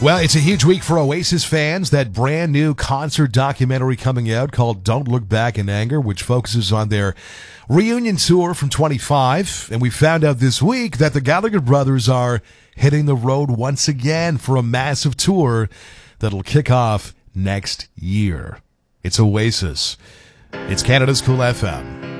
Well, it's a huge week for Oasis fans. That brand new concert documentary coming out called Don't Look Back in Anger, which focuses on their reunion tour from 25. And we found out this week that the Gallagher brothers are hitting the road once again for a massive tour that'll kick off next year. It's Oasis. It's Canada's Cool FM.